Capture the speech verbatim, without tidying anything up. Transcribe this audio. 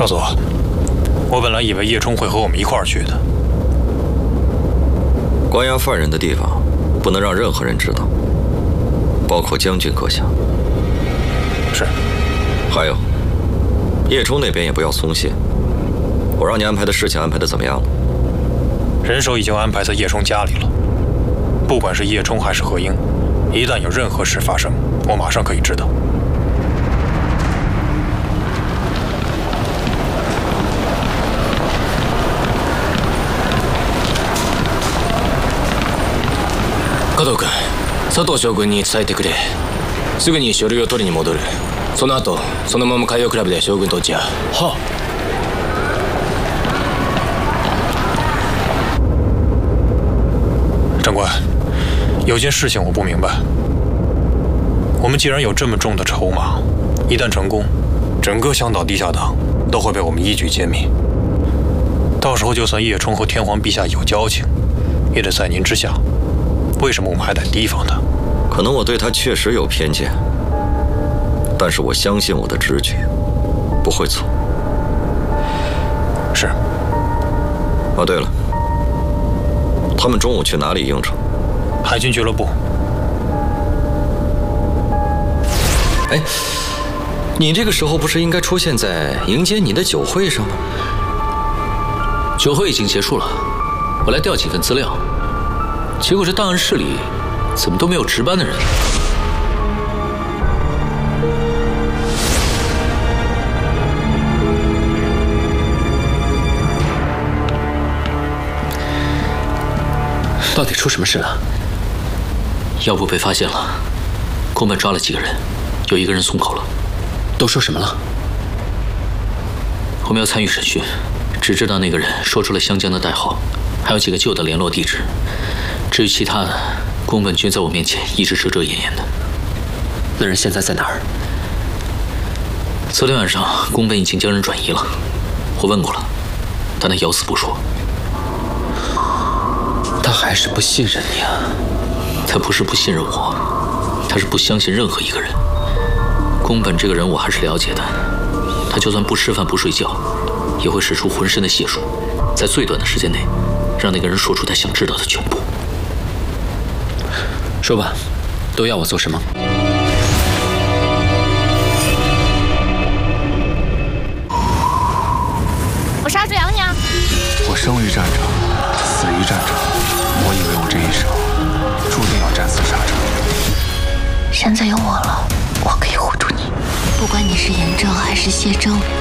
少佐，我本来以为叶冲会和我们一块儿去的。 关押犯人的地方，不能让任何人知道，包括将军阁下。 是。 还有，叶冲那边也不要松懈。我让你安排的事情安排的怎么样了？ 人手已经安排在叶冲家里了。不管是叶冲还是何英，一旦有任何事发生，我马上可以知道。 加藤君、佐藤将軍に伝えてくれ。すぐに書類を取りに戻る。その後、そのまま海洋クラブで将軍と打ち合う。は。 长官，有件事情我不明白。我们既然有这么重的筹码，一旦成功，整个香岛地下党都会被我们一举歼灭。到时候，就算叶冲和天皇陛下有交情，也得在您之下。 为什么我们还得提防他？ 可能我对他确实有偏见，但是我相信我的直觉不会错。 是。 哦，对了，他们中午去哪里应酬？ 海军俱乐部。 哎，你这个时候不是应该出现在迎接你的酒会上吗？ 酒会已经结束了，我来调几份资料。 结果这档案室里怎么都没有值班的人？ 到底出什么事了？ 要不被发现了，宫本抓了几个人，有一个人松口了。 都说什么了？ 我们要参与审讯，只知道那个人说出了湘江的代号，还有几个旧的联络地址。 至于其他的，宫本君在我面前一直遮遮掩掩的。 那人现在在哪儿？ 昨天晚上，宫本已经将人转移了。我问过了，但他咬死不说。 他还是不信任你啊？ 他不是不信任我，他是不相信任何一个人。宫本这个人我还是了解的，他就算不吃饭不睡觉，也会使出浑身的解数，在最短的时间内，让那个人说出他想知道的全部。 说吧，都要我做什么？ 我是阿朱阳娘。 我生于战场，死于战场。我以为我这一生注定要战死沙场。 现在有我了，我可以护住你。不管你是嬴政还是谢征。